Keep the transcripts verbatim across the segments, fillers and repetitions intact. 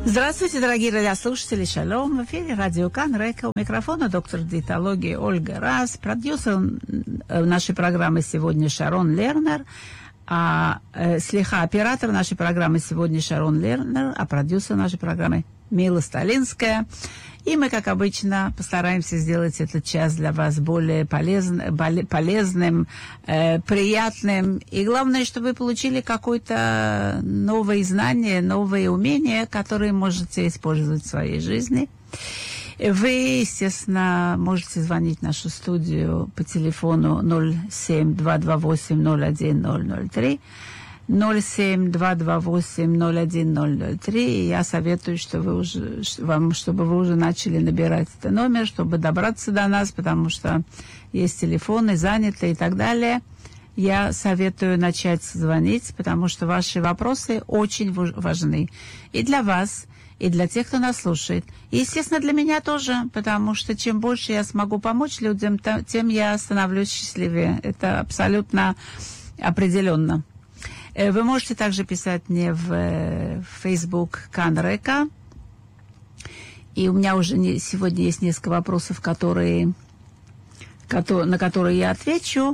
Здравствуйте, дорогие радиослушатели, шалом. В эфире радио Кан Река. У микрофона доктор диетологии Ольга Раз. Продюсер нашей программы сегодня Шарон Лернер. А э, слегка оператор нашей программы сегодня Шарон Лернер, а продюсер нашей программы Мила Сталинская. И мы, как обычно, постараемся сделать этот час для вас более полезн, более полезным, э, приятным. И главное, чтобы вы получили какое-то новое знание, новые умения, которые можете использовать в своей жизни. Вы, естественно, можете звонить в нашу студию по телефону ноль семь два два восемь ноль один ноль ноль три. ноль семь два два восемь ноль один ноль ноль три. И я советую, что вы уже, вам, чтобы вы уже начали набирать этот номер, чтобы добраться до нас, потому что есть телефоны заняты и так далее. Я советую начать звонить, потому что ваши вопросы очень важны и для вас, и для тех, кто нас слушает. И, естественно, для меня тоже, потому что чем больше я смогу помочь людям, тем я становлюсь счастливее. Это абсолютно определенно. Вы можете также писать мне в Facebook Кан Река. И у меня уже не, сегодня есть несколько вопросов, которые, которые, на которые я отвечу.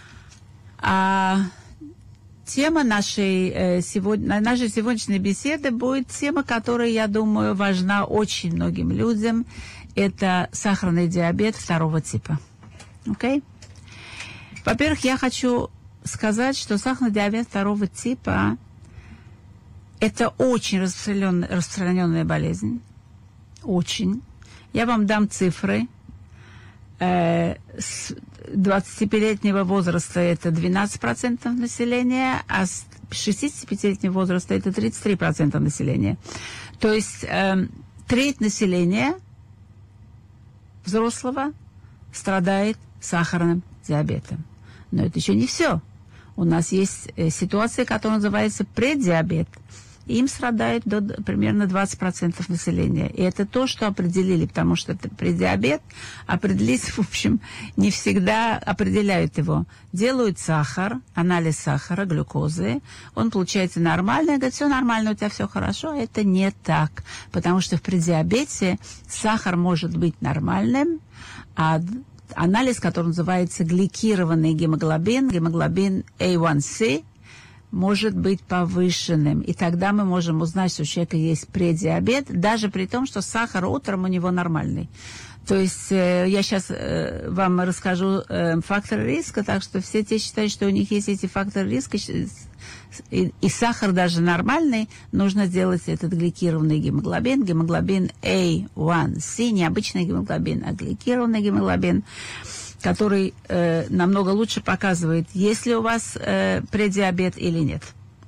А тема нашей, сегодня, нашей сегодняшней беседы будет тема, которая, я думаю, важна очень многим людям. Это сахарный диабет второго типа. Okay? Во-первых, я хочу сказать, что сахарный диабет второго типа – это очень распространенная, распространенная болезнь. Очень. Я вам дам цифры. Э, с двадцатипятилетнего возраста это двенадцать процентов населения, а с шестидесятипятилетнего возраста это тридцать три процента населения. То есть э, треть населения взрослого страдает сахарным диабетом. Но это еще не все. У нас есть ситуация, которая называется преддиабет. Им страдает до, примерно двадцать процентов населения. И это то, что определили, потому что это преддиабет. Определить, в общем, не всегда определяют его. Делают сахар, анализ сахара, глюкозы. Он получается нормальный. Говорит, все нормально, у тебя все хорошо. Это не так. Потому что в преддиабете сахар может быть нормальным, а анализ, который называется гликированный гемоглобин, гемоглобин эй один си, может быть повышенным. И тогда мы можем узнать, что у человека есть преддиабет, даже при том, что сахар утром у него нормальный. То есть э, я сейчас э, вам расскажу э, факторы риска, так что все те считают, что у них есть эти факторы риска, и, и сахар даже нормальный, нужно сделать этот гликированный гемоглобин, гемоглобин эй один си, не обычный гемоглобин, а гликированный гемоглобин, который э, намного лучше показывает, есть ли у вас э, преддиабет или нет.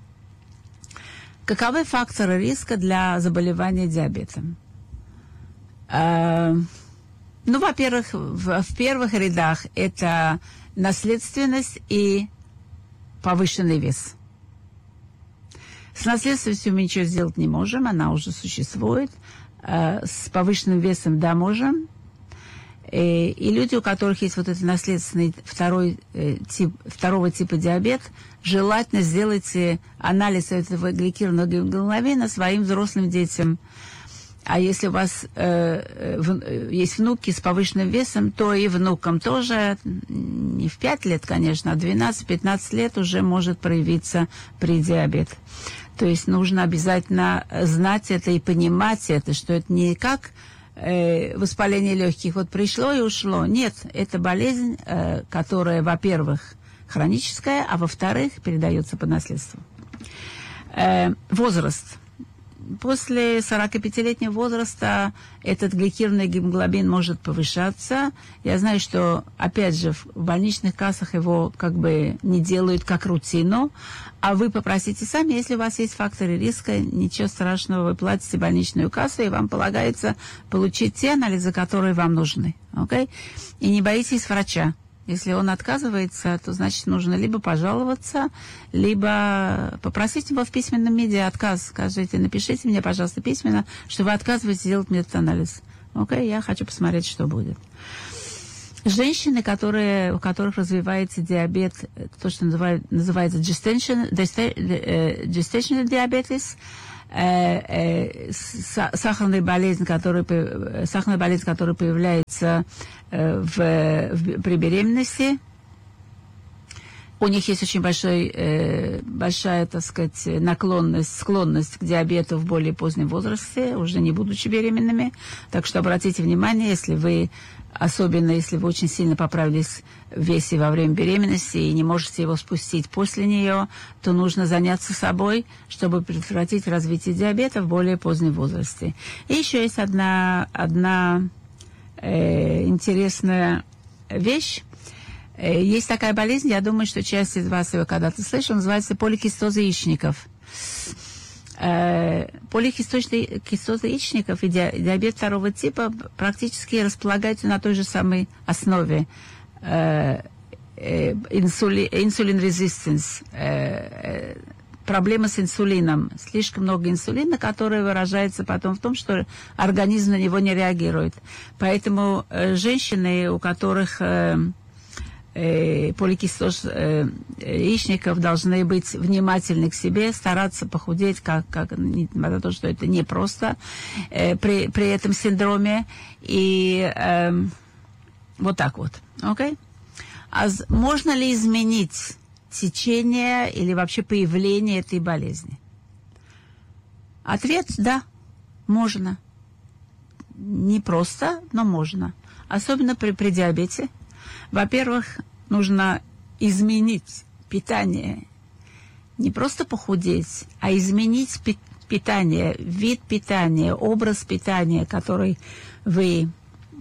Каковы факторы риска для заболевания диабетом? Э, ну, во-первых, в, в первых рядах это наследственность и повышенный вес. С наследственностью мы ничего сделать не можем, она уже существует. Э, с повышенным весом, да, можем. И, и люди, у которых есть вот этот наследственный второй, э, тип, второго типа диабет, желательно сделайте анализ этого гликированного гемоглобина своим взрослым детям. А если у вас э, в, есть внуки с повышенным весом, то и внукам тоже, не в пять лет, конечно, а двенадцать-пятнадцать лет уже может проявиться преддиабет. То есть нужно обязательно знать это и понимать это, что это не как воспаление легких вот пришло и ушло. Нет, это болезнь, э, которая, во-первых, хроническая, а во-вторых, передается по наследству. Э, возраст. После сорокапятилетнего возраста этот гликированный гемоглобин может повышаться. Я знаю, что, опять же, в больничных кассах его как бы не делают как рутину, а вы попросите сами, если у вас есть факторы риска, ничего страшного, вы платите больничную кассу, и вам полагается получить те анализы, которые вам нужны. Okay? И не боитесь врача. Если он отказывается, то, значит, нужно либо пожаловаться, либо попросить его в письменном виде отказ. Скажите, напишите мне, пожалуйста, письменно, что вы отказываетесь делать мне этот анализ. Окей, я хочу посмотреть, что будет. Женщины, которые, у которых развивается диабет, то, что называют, называется gestational, gestational diabetes, э, э, сахарная болезнь, которая, сахарная болезнь, которая появляется э, в, в, при беременности. У них есть очень большой, э, большая, так сказать, наклонность, склонность к диабету в более позднем возрасте, уже не будучи беременными. Так что обратите внимание, если вы, особенно если вы очень сильно поправились в весе во время беременности и не можете его спустить после нее, то нужно заняться собой, чтобы предотвратить развитие диабета в более позднем возрасте. И еще есть одна, одна э, интересная вещь. Есть такая болезнь, я думаю, что часть из вас ее когда-то слышала, называется поликистоза яичников. Поликистоза яичников и диабет второго типа практически располагаются на той же самой основе. Инсулин резистенс, проблема с инсулином. Слишком много инсулина, который выражается потом в том, что организм на него не реагирует. Поэтому женщины, у которых поликистоз э, яичников, должны быть внимательны к себе, стараться похудеть, как, как, несмотря на то, что это непросто э, при, при этом синдроме. И э, вот так вот. Okay? А можно ли изменить течение или вообще появление этой болезни? Ответ – да, можно. Не просто, но можно. Особенно при, при диабете. Во-первых, нужно изменить питание. Не просто похудеть, а изменить пи- питание, вид питания, образ питания, который вы,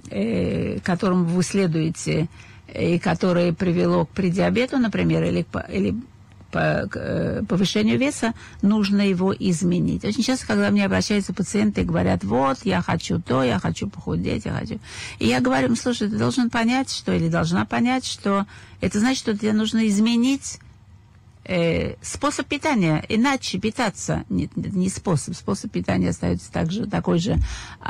э, которому вы следуете, и которое привело к предиабету, например, или, или по к повышению веса, нужно его изменить. Очень часто, когда мне обращаются пациенты и говорят, вот, я хочу то, я хочу похудеть, я хочу... И я говорю, слушай, ты должен понять, что, или должна понять, что это значит, что тебе нужно изменить э, способ питания, иначе питаться. Нет, не способ, способ питания остается также, такой же.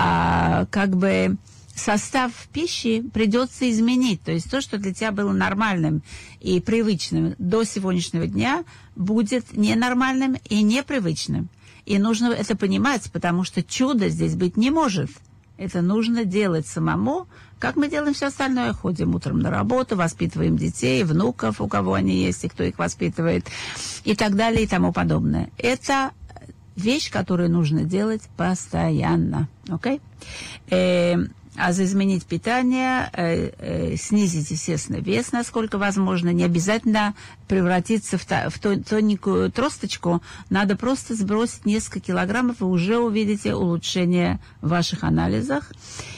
А как бы... состав пищи придется изменить. То есть то, что для тебя было нормальным и привычным до сегодняшнего дня, будет ненормальным и непривычным. И нужно это понимать, потому что чудо здесь быть не может. Это нужно делать самому, как мы делаем все остальное. Ходим утром на работу, воспитываем детей, внуков, у кого они есть, и кто их воспитывает, и так далее, и тому подобное. Это вещь, которую нужно делать постоянно. Окей? Okay? А за изменить питание, э, э, снизить, естественно, вес, насколько возможно. Не обязательно превратиться в, та, в тоненькую тросточку. Надо просто сбросить несколько килограммов, и уже увидите улучшение в ваших анализах.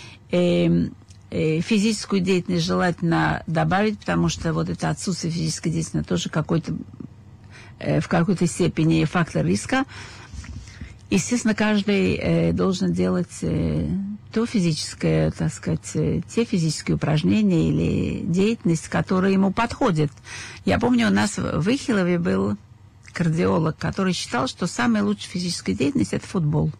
Э, э, физическую деятельность желательно добавить, потому что вот это отсутствие физической деятельности тоже какой-то, э, в какой-то степени фактор риска. Естественно, каждый э, должен делать э, то физическое, так сказать, э, те физические упражнения или деятельность, которая ему подходит. Я помню, у нас в Ихилове был кардиолог, который считал, что самая лучшая физическая деятельность – это футбол.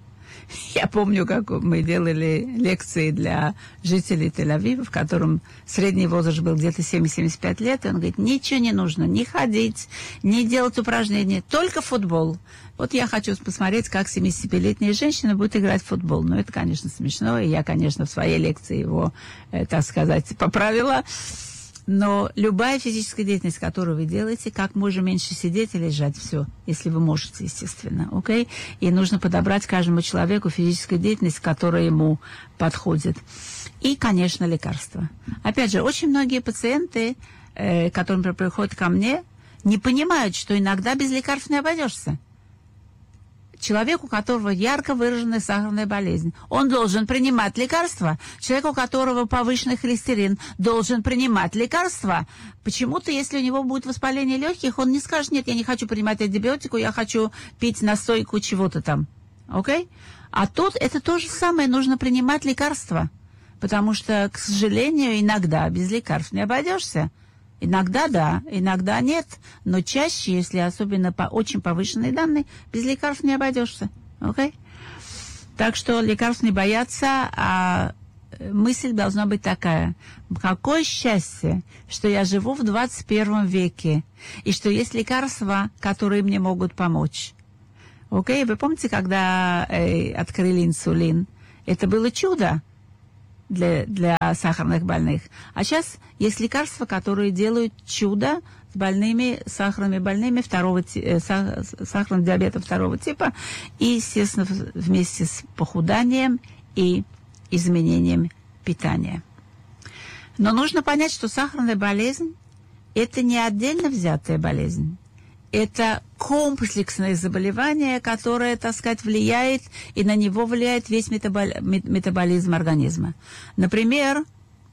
Я помню, как мы делали лекции для жителей Тель-Авива, в котором средний возраст был где-то семьдесят-семьдесят пять лет, и он говорит, ничего не нужно, не ходить, не делать упражнения, только футбол. Вот я хочу посмотреть, как семидесятипятилетняя женщина будет играть в футбол. Ну, это, конечно, смешно, и я, конечно, в своей лекции его, э, так сказать, поправила. Но любая физическая деятельность, которую вы делаете, как можно меньше сидеть и лежать, все, если вы можете, естественно, окей? Okay? И нужно подобрать каждому человеку физическую деятельность, которая ему подходит. И, конечно, лекарства. Опять же, очень многие пациенты, э, которые приходят ко мне, не понимают, что иногда без лекарств не обойдешься. Человек, у которого ярко выраженная сахарная болезнь, он должен принимать лекарства. Человек, у которого повышенный холестерин, должен принимать лекарства. Почему-то, если у него будет воспаление легких, он не скажет, нет, я не хочу принимать антибиотику, я хочу пить настойку чего-то там. Окей? А тут это то же самое, нужно принимать лекарства. Потому что, к сожалению, иногда без лекарств не обойдешься. Иногда да, иногда нет, но чаще, если особенно по очень повышенные данные, без лекарств не обойдешься. Okay? Так что лекарств не бояться, а мысль должна быть такая. Какое счастье, что я живу в двадцать первом веке, и что есть лекарства, которые мне могут помочь. Окей, вы помните, когда э, открыли инсулин? Это было чудо для, для сахарных больных. А сейчас есть лекарства, которые делают чудо с больными, сахарными больными второго, э, сахарным диабетом второго типа. И, естественно, вместе с похуданием и изменением питания. Но нужно понять, что сахарная болезнь – это не отдельно взятая болезнь. Это комплексное заболевание, которое, так сказать, влияет, и на него влияет весь метабол- метаболизм организма. Например,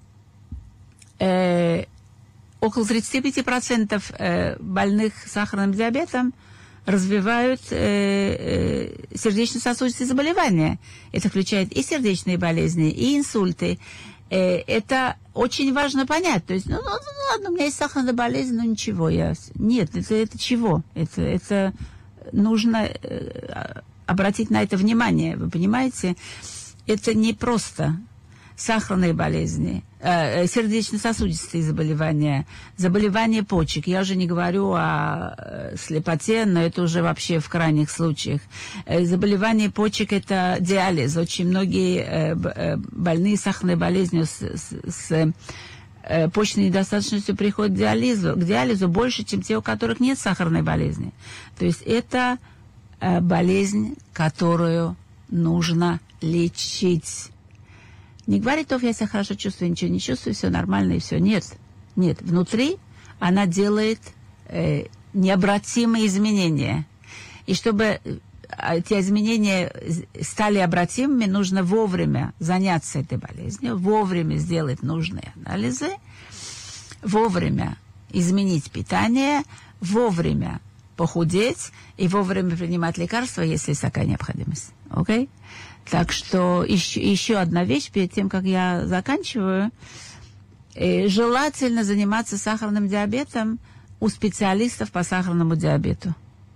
э, около тридцать пять процентов э, больных сахарным диабетом развивают э, э, сердечно-сосудистые заболевания. Это включает и сердечные болезни, и инсульты. Э, это очень важно понять. То есть, ну, ну, ну ладно, у меня есть сахарная болезнь, но ничего. Я... Нет, это, это чего? Это, это нужно э, обратить на это внимание. Вы понимаете? Это не просто сахарные болезни, э, сердечно-сосудистые заболевания, заболевания почек. Я уже не говорю о э, слепоте, но это уже вообще в крайних случаях. Э, заболевание почек – это диализ. Очень многие э, э, больные сахарной болезнью с, с, с э, почечной недостаточностью приходят к диализу, к диализу больше, чем те, у которых нет сахарной болезни. То есть это э, болезнь, которую нужно лечить. Не говорит, то я себя хорошо чувствую, ничего не чувствую, все нормально и все. Нет, нет. Внутри она делает э, необратимые изменения. И чтобы эти изменения стали обратимыми, нужно вовремя заняться этой болезнью, вовремя сделать нужные анализы, вовремя изменить питание, вовремя похудеть и вовремя принимать лекарства, если есть такая необходимость. Окей? Okay? Так что еще, еще одна вещь, перед тем, как я заканчиваю. Э, желательно заниматься сахарным диабетом у специалистов по сахарному диабету.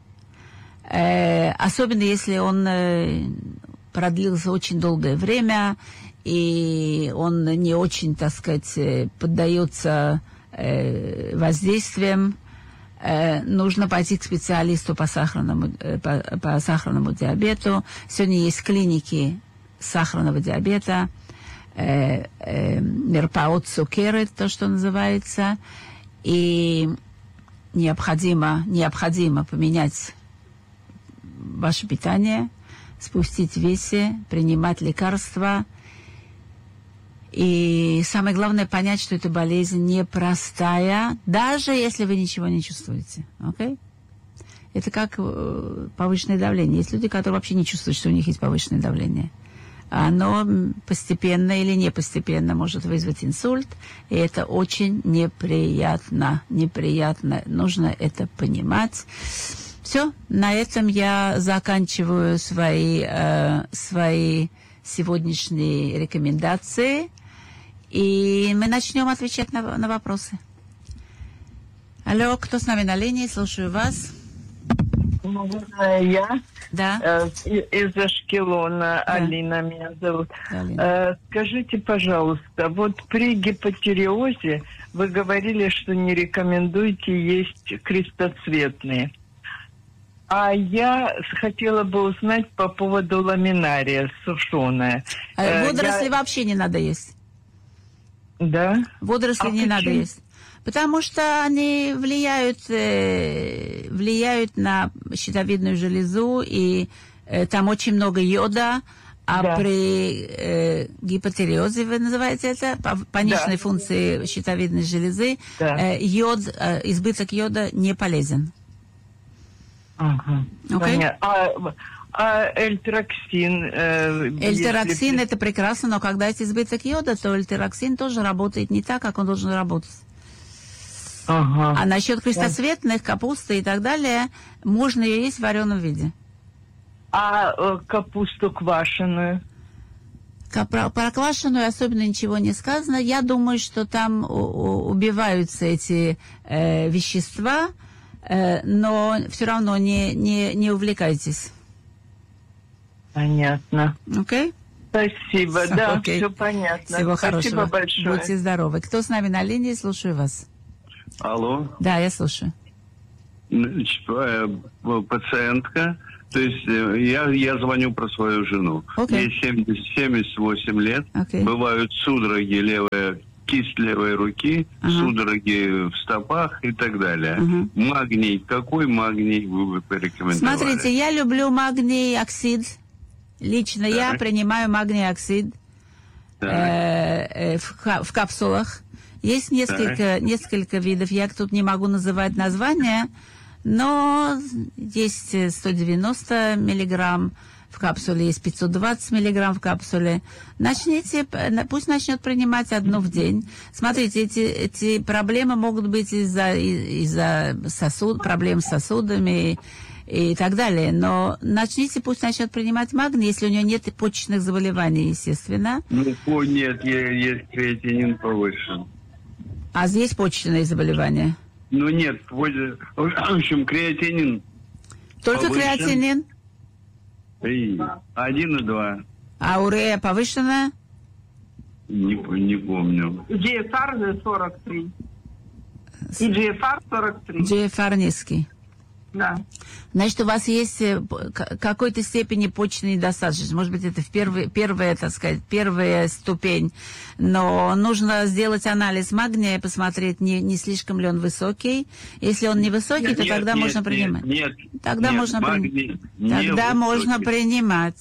Э, особенно если он э, продлился очень долгое время, и он не очень, так сказать, поддается э, воздействиям. Э, нужно пойти к специалисту по сахарному, э, по, по сахарному диабету. Сегодня есть клиники сахарного диабета, э, э, мерпаот цукерет, то, что называется. И необходимо, необходимо поменять ваше питание, спустить в весе, принимать лекарства. И самое главное понять, что эта болезнь непростая, даже если вы ничего не чувствуете. Okay? Это как э, повышенное давление. Есть люди, которые вообще не чувствуют, что у них есть повышенное давление. Оно постепенно или не постепенно может вызвать инсульт, и это очень неприятно. Неприятно. Нужно это понимать. Все, на этом я заканчиваю свои, э, свои сегодняшние рекомендации. И мы начнем отвечать на, на вопросы. Алло, кто с нами на линии? Слушаю вас. Наверное, я. Да. Э, из Ашкелона. Да. Алина меня зовут. Алина. Э, скажите, пожалуйста, вот при гипотереозе вы говорили, что не рекомендуете есть крестоцветные. А я хотела бы узнать по поводу ламинария сушеная. А водоросли я... вообще не надо есть. Да? Водоросли а не почему? Надо есть. Потому что они влияют, э, влияют на щитовидную железу, и э, там очень много йода, а да. при э, гипотереозе, вы называете это, пониженной да. функции щитовидной железы, да. э, йод, э, избыток йода не полезен. Ага. Okay? А, а эльтероксин? Э, эльтероксин если... это прекрасно, но когда есть избыток йода, то эльтероксин тоже работает не так, как он должен работать. Ага. А насчет крестоцветных, капусты и так далее, можно ее есть в вареном виде. А э, капусту квашеную? Про, про квашеную особенно ничего не сказано. Я думаю, что там у, у, убиваются эти э, вещества, э, но все равно не, не, не увлекайтесь. Понятно. Окей? Okay? Спасибо, да, okay. все понятно. Всего Спасибо хорошего. большое. Будьте здоровы. Кто с нами на линии? Слушаю вас. Алло. Да, я слушаю. Пациентка То есть я, я звоню про свою жену. Okay. Ей семьдесят, семьдесят восемь лет. Okay. Бывают судороги, левая кисть левой руки, uh-huh. судороги в стопах и так далее. Uh-huh. Магний. Какой магний вы бы порекомендовали? Смотрите, я люблю магний-оксид. Лично так. я принимаю магний-оксид э, э, в, в капсулах. Есть несколько, несколько видов. Я тут не могу называть названия, но есть сто девяносто миллиграмм в капсуле, есть пятьсот двадцать миллиграмм в капсуле. Начните, пусть начнет принимать одну в день. Смотрите, эти, эти проблемы могут быть из-за, из-за сосуд, проблем с сосудами и, и так далее. Но начните, пусть начнет принимать магний, если у нее нет почечных заболеваний, естественно. Ну, нет, есть креатинин повышен. А здесь почечные заболевания? Ну, нет, в общем, креатинин Только повышен. Креатинин? Три. Один и два. А урея повышенная? Не, не помню. джи эф ар сорок три. И джи эф ар сорок три. джи эф ар низкий. Да. Значит, у вас есть в какой-то степени почечной недостаточность. Может быть, это в первый, первая, так сказать, первая ступень. Но нужно сделать анализ магния, посмотреть, не, не слишком ли он высокий. Если он не высокий, нет, то тогда нет, можно нет, принимать. Нет, тогда нет, можно, магний при... тогда можно принимать.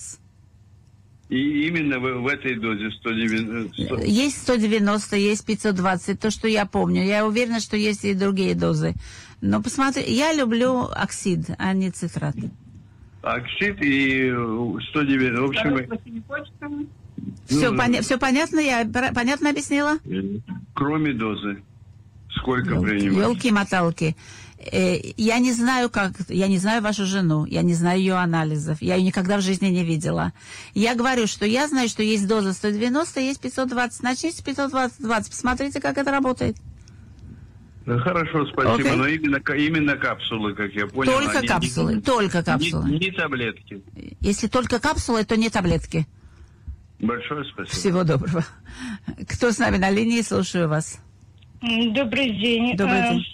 И именно в, в этой дозе сто девяносто. Есть сто девяносто, есть пятьсот двадцать, то, что я помню. Я уверена, что есть и другие дозы. Но посмотри, я люблю оксид, а не цитрат. Оксид и сто девяносто. В общем, все, ну, поня- все понятно? Я понятно объяснила? Кроме дозы. Сколько принимать? Елки-моталки. Я не знаю, как, я не знаю вашу жену, я не знаю ее анализов, я ее никогда в жизни не видела. Я говорю, что я знаю, что есть доза сто девяносто, есть пятьсот двадцать. Начните с пятьсот двадцать, посмотрите, как это работает. Ну, хорошо, спасибо. Okay. Но именно, именно капсулы, как я понял. Только они, капсулы, не, только капсулы. Не, не таблетки. Если только капсулы, то не таблетки. Большое спасибо. Всего доброго. Кто с нами на линии? Слушаю вас. Добрый день. Добрый день.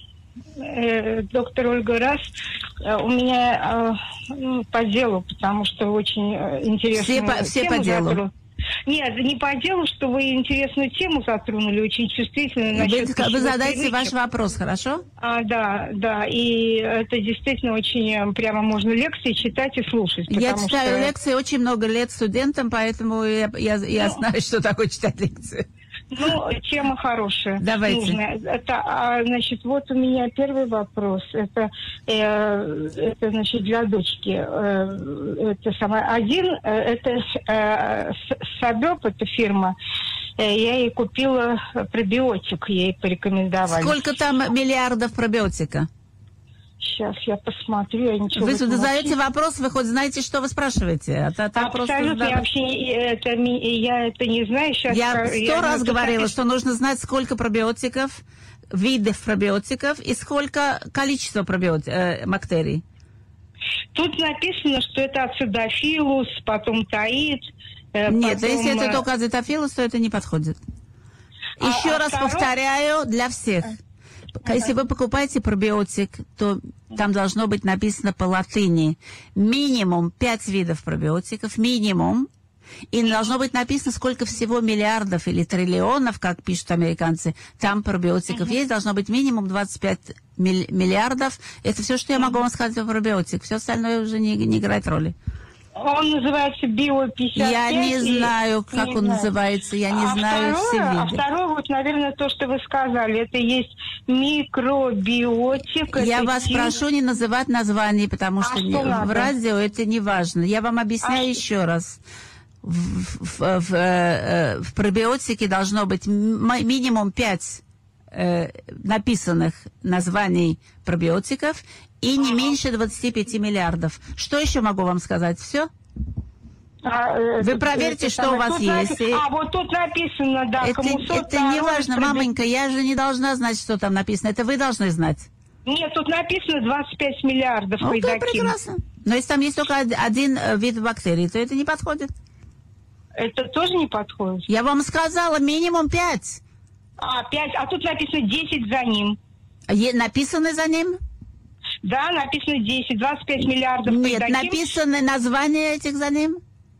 Доктор Ольга Раз, у меня ну, по делу, потому что очень интересно. Все по, все по делу. Затронули. Нет, не по делу, что вы интересную тему затронули, очень чувствительную. Вы, вы задайте ваш вопрос, хорошо? А, да, да, и это действительно очень, прямо можно лекции читать и слушать. Я читаю что... лекции очень много лет студентам, поэтому я, я, я ну, знаю, что такое читать лекции. Ну, тема хорошая. Давайте. Нужная. Это, а, значит, вот у меня первый вопрос. Это, э, это значит, для дочки. Э, это самое. Один, э, это э, Сабёп, это фирма. Э, я ей купила пробиотик, ей порекомендовали. Сколько там миллиардов пробиотика? Сейчас я посмотрю, я ничего. Вы задаете вопрос, вы хоть знаете, что вы спрашиваете? Это, это абсолютно, я вообще это, я это не знаю. Сейчас я сто я раз говорила, так... что нужно знать, сколько пробиотиков, видов пробиотиков и сколько количество пробиотиков, э, бактерий. Тут написано, что это ацидофилус, потом таид. Э, Нет, потом... если это только ацидофилус, то это не подходит. А, Еще а раз второй... повторяю для всех. Если вы покупаете пробиотик, то там должно быть написано по латыни минимум пять видов пробиотиков, минимум. И должно быть написано, сколько всего миллиардов или триллионов, как пишут американцы, там пробиотиков uh-huh. есть. Должно быть минимум двадцать пять миллиардов. Это все, что я могу вам сказать про пробиотик. Все остальное уже не, не играет роли. Он называется био пятьдесят пять. Я не знаю, как не он знаю. называется. Я не а знаю второе, все виды. А второе, вот, наверное, то, что вы сказали, это есть микробиотик. Я вас тип... прошу не называть название, потому а что, что не, в радио это не важно. Я вам объясняю а еще что? раз. В, в, в, в, в пробиотике должно быть минимум пять э, написанных названий пробиотиков и не меньше двадцать пять миллиардов. Что еще могу вам сказать? Все? А, Вы проверьте, это, что это, у вас есть. Написано, а, вот тут написано, да. Это, это не важно, проби... маменька, я же не должна знать, что там написано. Это вы должны знать. Нет, тут написано двадцать пять миллиардов. Ну, это прекрасно. Но если там есть только один вид бактерий, то это не подходит. Это тоже не подходит? Я вам сказала, минимум пять. А, пять, а тут написано десять за ним. Е- написано за ним? Да, написано десять, двадцать пять миллиардов. Нет, написано название этих за ним?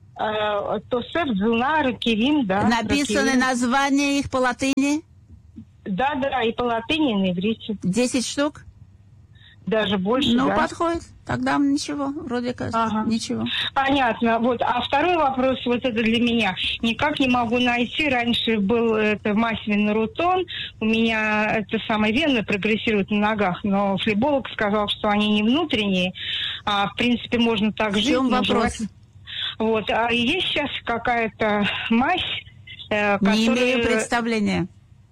Тосеф, Зуна, Ракирим, да. Написано название их по латыни? Да, да, и по латыни, и на иврите. Десять штук? Даже больше, Ну, да. подходит. Тогда ничего, вроде как, ага. ничего. Понятно. Вот. А второй вопрос, вот это для меня. Никак не могу найти. Раньше был это масвинорутон. У меня это самое вены прогрессируют на ногах, но флеболог сказал, что они не внутренние. А в принципе можно так жить. В чем вопрос? Желательно... Вот. А есть сейчас какая-то мазь, э, которая... Не имею представления.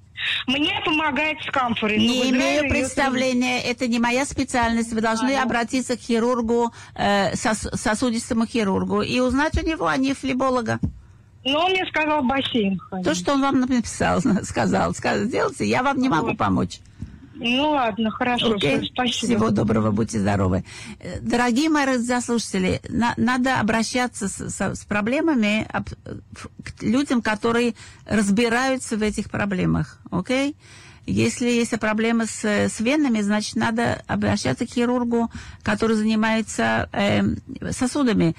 Мне помогает с камфорой. Не имею представления, ее... это не моя специальность. Вы должны а, обратиться к хирургу, э, сос, сосудистому хирургу, и узнать у него, а не флеболога. Ну, он мне сказал бассейн. То, что он вам написал, сказал, сказал, сделайте, я вам не могу помочь. Ну ладно, хорошо, okay. спасибо. Всего доброго, будьте здоровы. Дорогие мои радиослушатели, на, надо обращаться с, с, с проблемами об, к людям, которые разбираются в этих проблемах, окей? Okay? Если есть проблемы с, с венами, значит, надо обращаться к хирургу, который занимается э, сосудами.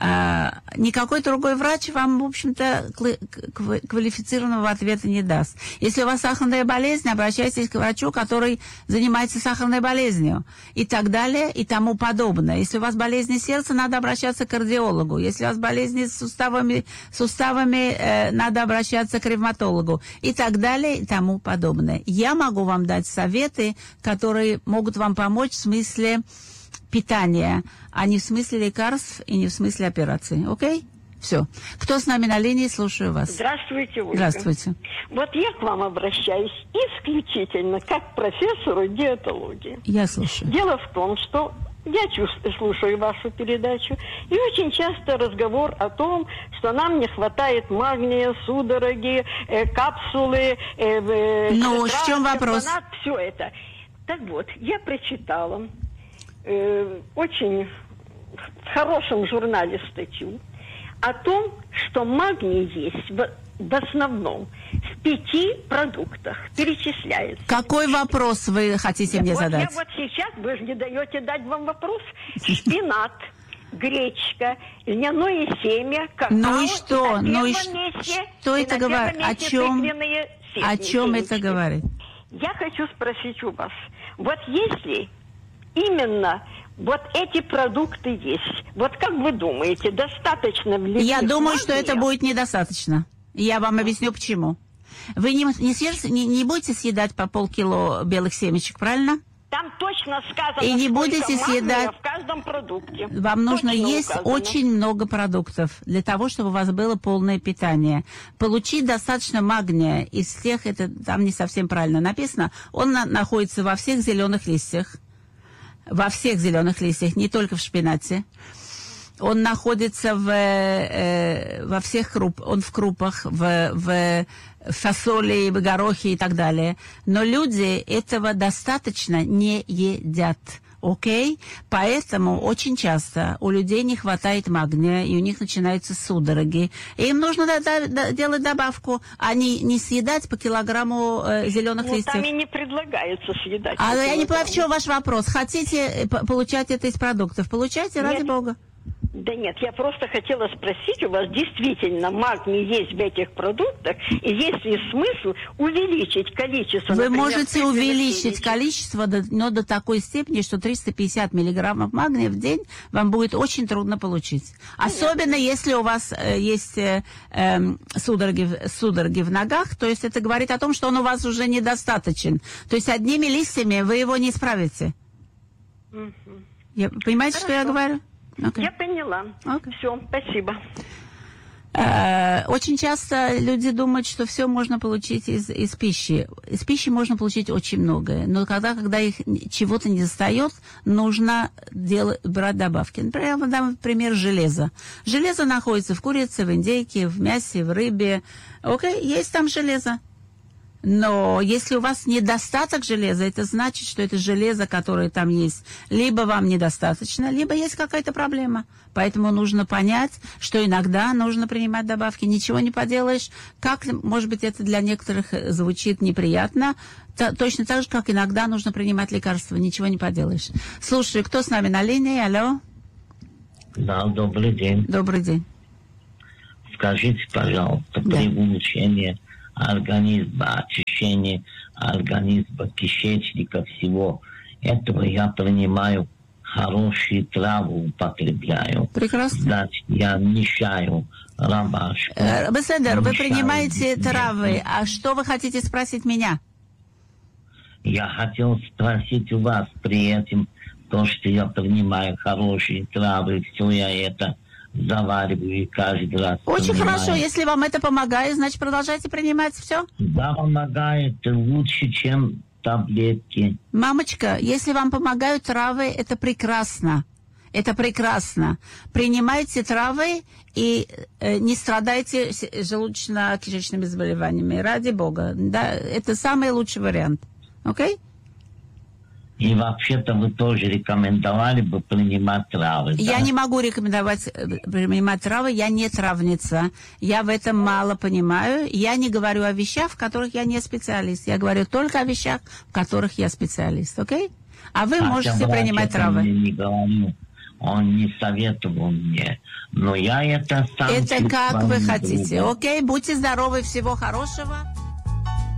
А, никакой другой врач вам, в общем-то, квалифицированного ответа не даст. Если у вас сахарная болезнь, обращайтесь к врачу, который занимается сахарной болезнью. И так далее, и тому подобное. Если у вас болезни сердца, надо обращаться к кардиологу. Если у вас болезни с суставами, суставами э, надо обращаться к ревматологу. И так далее, и тому подобное. Я могу вам дать советы, которые могут вам помочь в смысле питания, а не в смысле лекарств и не в смысле операций. Окей? Все. Кто с нами на линии? Слушаю вас. Здравствуйте, Ольга. Здравствуйте. Вот я к вам обращаюсь исключительно как к профессору диетологии. Я слушаю. Дело в том, что я чувствую, слушаю вашу передачу, и очень часто разговор о том, что нам не хватает магния, судороги, э, капсулы, э, э, ну, в чем вопрос? Все это. Так вот, я прочитала э, очень в хорошем журнале статью о том, что магний есть в, в основном в пяти продуктах, перечисляется. Какой вопрос вы хотите я, мне вот задать? Я вот сейчас, вы же не даете дать вам вопрос. Шпинат, гречка, льняное семя, какао. Ну и что? И ну и месте, что и это говорит? О чем, о чем это говорит? Я хочу спросить у вас. Вот если именно вот эти продукты есть, вот как вы думаете, достаточно ли? Я думаю, что это будет недостаточно. Я вам объясню, почему. Вы не, не, съешь, не, не будете съедать по полкило белых семечек, правильно? Там точно сказано, и не будете съедать в каждом продукте. Вам нужно точно есть указано. Очень много продуктов для того, чтобы у вас было полное питание. Получить достаточно магния из всех, это там не совсем правильно написано, он на, находится во всех зеленых листьях. Во всех зеленых листьях, не только в шпинате. Он находится в, э, во всех круп, он в крупах, в, в фасоли, в горохе и так далее. Но люди этого достаточно не едят. Окей? Okay? Поэтому очень часто у людей не хватает магния, и у них начинаются судороги. И им нужно да, да, да, делать добавку, а не, не съедать по килограмму э, зеленых ну, листьев. Там и не предлагается съедать. А я не понимаю, в чем ваш вопрос. Хотите получать это из продуктов? Получайте, ради бога. Да нет, я просто хотела спросить у вас, действительно, магний есть в этих продуктах, и есть ли смысл увеличить количество? Вы например, можете увеличить количество, но до такой степени, что триста пятьдесят миллиграммов магния в день вам будет очень трудно получить. Особенно нет. Если у вас э, есть э, э, судороги, судороги в ногах, то есть это говорит о том, что он у вас уже недостаточен. То есть одними листьями вы его не справите. Угу. Я, понимаете, Хорошо. Что я говорю? Okay. Я поняла. Okay. Все, спасибо. Uh, очень часто люди думают, что все можно получить из, из пищи. Из пищи можно получить очень многое. Но когда, когда их чего-то не достает, нужно делать, брать добавки. Например, я вам дам пример железа. Железо находится в курице, в индейке, в мясе, в рыбе. Окей, okay? Есть там железо. Но если у вас недостаток железа, это значит, что это железо, которое там есть, либо вам недостаточно, либо есть какая-то проблема. Поэтому нужно понять, что иногда нужно принимать добавки. Ничего не поделаешь. Как, может быть, это для некоторых звучит неприятно, то, точно так же, как иногда нужно принимать лекарства. Ничего не поделаешь. Слушай, кто с нами на линии? Алло? Да, добрый день. Добрый день. Скажите, пожалуйста, да. при улучшении организма, очищение организма, кишечника, всего этого я принимаю хорошие травы, употребляю. Прекрасно. Значит, я мешаю ромашку. Э, Беседер, вы принимаете травы, а что вы хотите спросить меня? Я хотел спросить у вас при этом, то, что я принимаю хорошие травы, все я это завариваю и каждый раз. Очень принимаю. хорошо, если вам это помогает, значит, продолжайте принимать все. Да, помогает лучше, чем таблетки. Мамочка, если вам помогают травы, это прекрасно. Это прекрасно. Принимайте травы и э, не страдайте желудочно-кишечными заболеваниями. Ради Бога. Да, это самый лучший вариант. Окей? Okay? И вообще-то вы тоже рекомендовали бы принимать травы, да? Я не могу рекомендовать принимать травы, я не травница. Я в этом мало понимаю. Я не говорю о вещах, в которых я не специалист. Я говорю только о вещах, в которых я специалист. Окей? Okay? А вы Хотя можете принимать травы. Не говорю. Он не советовал мне. Но я это сам... Это как вы хотите. Окей? Okay? Будьте здоровы. Всего хорошего.